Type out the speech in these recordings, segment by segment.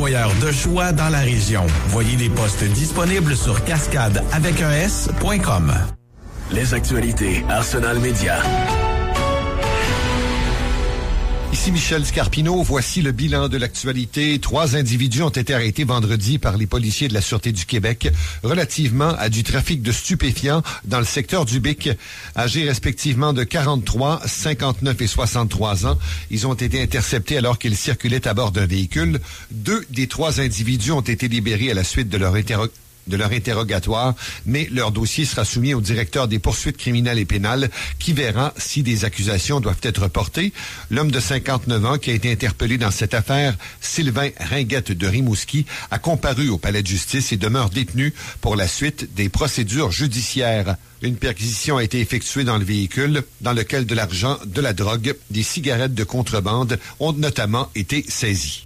Employeur de choix dans la région. Voyez les postes disponibles sur cascadeavecun.com. Les actualités Arsenal Média. Ici Michel Scarpino, voici le bilan de l'actualité. 3 individus ont été arrêtés vendredi par les policiers de la Sûreté du Québec relativement à du trafic de stupéfiants dans le secteur du Bic. Âgés respectivement de 43, 59 et 63 ans, ils ont été interceptés alors qu'ils circulaient à bord d'un véhicule. 2 des 3 individus ont été libérés à la suite de leur interrogatoire, mais leur dossier sera soumis au directeur des poursuites criminelles et pénales qui verra si des accusations doivent être portées. L'homme de 59 ans qui a été interpellé dans cette affaire, Sylvain Ringuette de Rimouski, a comparu au palais de justice et demeure détenu pour la suite des procédures judiciaires. Une perquisition a été effectuée dans le véhicule, dans lequel de l'argent, de la drogue, des cigarettes de contrebande ont notamment été saisies.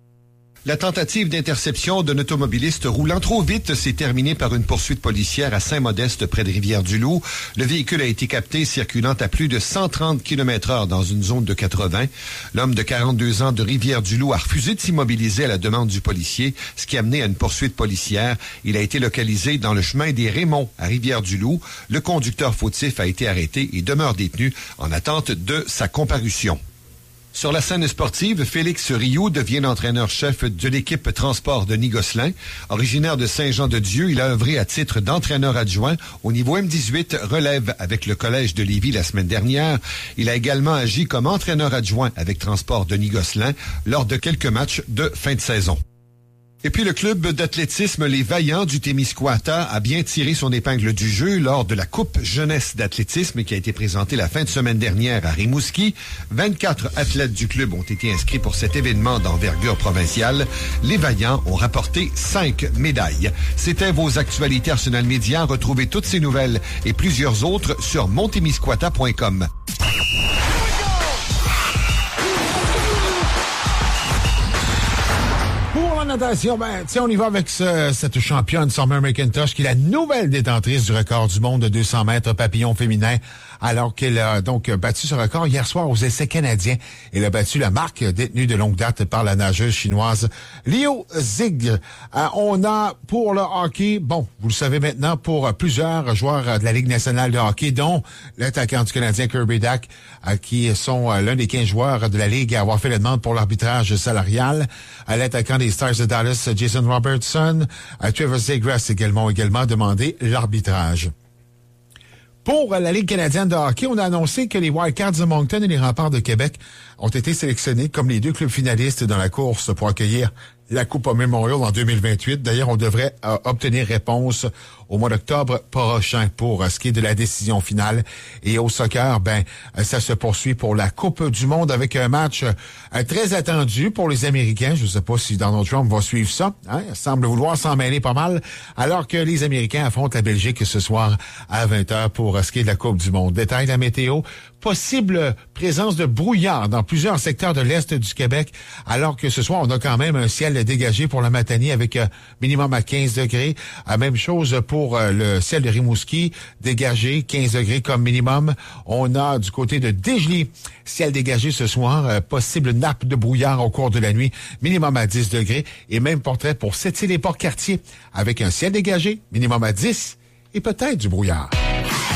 La tentative d'interception d'un automobiliste roulant trop vite s'est terminée par une poursuite policière à Saint-Modeste, près de Rivière-du-Loup. Le véhicule a été capté circulant à plus de 130 km/h dans une zone de 80. L'homme de 42 ans de Rivière-du-Loup a refusé de s'immobiliser à la demande du policier, ce qui a mené à une poursuite policière. Il a été localisé dans le chemin des Raymonts à Rivière-du-Loup. Le conducteur fautif a été arrêté et demeure détenu en attente de sa comparution. Sur la scène sportive, Félix Rioux devient l'entraîneur-chef de l'équipe Transport de Gosselin. Originaire de Saint-Jean-de-Dieu, il a œuvré à titre d'entraîneur adjoint au niveau M18 relève avec le Collège de Lévis la semaine dernière. Il a également agi comme entraîneur adjoint avec Transport de Gosselin lors de quelques matchs de fin de saison. Et puis le club d'athlétisme Les Vaillants du Témiscouata a bien tiré son épingle du jeu lors de la Coupe jeunesse d'athlétisme qui a été présentée la fin de semaine dernière à Rimouski. 24 athlètes du club ont été inscrits pour cet événement d'envergure provinciale. Les Vaillants ont rapporté 5 médailles. C'était vos actualités Arsenal Média. Retrouvez toutes ces nouvelles et plusieurs autres sur montémiscouata.com. Natation, on y va avec cette championne Summer McIntosh qui est la nouvelle détentrice du record du monde de 200 mètres papillon féminin, alors qu'elle a donc battu ce record hier soir aux essais canadiens. Elle a battu la marque détenue de longue date par la nageuse chinoise Liu Zig. On a pour le hockey, vous le savez maintenant, pour plusieurs joueurs de la Ligue nationale de hockey, dont l'attaquant du Canadien Kirby Dach, qui sont l'un des 15 joueurs de la Ligue à avoir fait la demande pour l'arbitrage salarial. L'attaquant des Stars de Dallas, Jason Robertson, Trevor Zegras également demandé l'arbitrage. Pour la Ligue canadienne de hockey, on a annoncé que les Wildcats de Moncton et les Remparts de Québec ont été sélectionnés comme les 2 clubs finalistes dans la course pour accueillir la Coupe Memorial en 2028. D'ailleurs, on devrait obtenir réponse au mois d'octobre prochain pour ce qui est de la décision finale. Et au soccer, ça se poursuit pour la Coupe du monde avec un match très attendu pour les Américains. Je ne sais pas si Donald Trump va suivre ça. Il semble vouloir s'en mêler pas mal, alors que les Américains affrontent la Belgique ce soir à 20h pour ce qui est de la Coupe du monde. Détail de la météo. Possible présence de brouillard dans plusieurs secteurs de l'Est du Québec, alors que ce soir, on a quand même un ciel dégagé pour la matinée avec minimum à 15 degrés. Même chose pour le ciel de Rimouski, dégagé, 15 degrés comme minimum. On a du côté de Dégelée, ciel dégagé ce soir, possible nappe de brouillard au cours de la nuit, minimum à 10 degrés. Et même portrait pour Sept-Îles et Port-Cartier, avec un ciel dégagé, minimum à 10 et peut-être du brouillard.